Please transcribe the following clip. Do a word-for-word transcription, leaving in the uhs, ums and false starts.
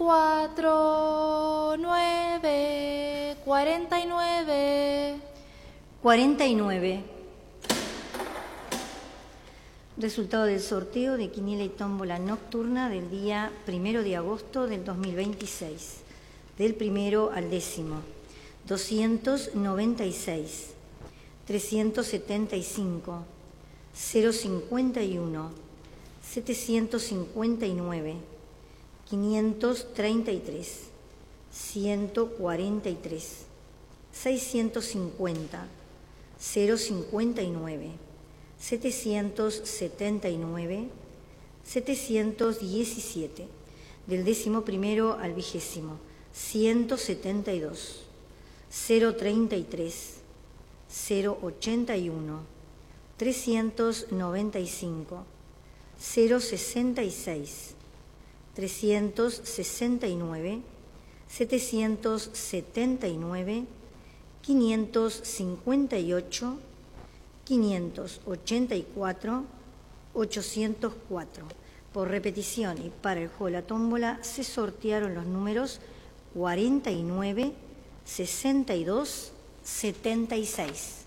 cuatro, nueve, cuarenta y nueve. cuarenta y nueve. Resultado del sorteo de quiniela y tómbola nocturna del día primero de agosto del dos mil veintiséis. Del primero al décimo. doscientos noventa y seis, trescientos setenta y cinco, cero cincuenta y uno, setecientos cincuenta y nueve, quinientos treinta y tres, ciento cuarenta y tres, seiscientos cincuenta, cero cincuenta y nueve, setecientos setenta y nueve, setecientos diecisiete. Del décimo primero al vigésimo, ciento setenta y dos, cero treinta y tres, cero ochenta y uno, trescientos noventa y cinco, cero sesenta y seis, trescientos sesenta y nueve, setecientos setenta y nueve, quinientos cincuenta y ocho, quinientos ochenta y cuatro, ochocientos cuatro. Por repetición y para el juego de la tómbola se sortearon los números cuarenta y nueve, sesenta y dos, setenta y seis.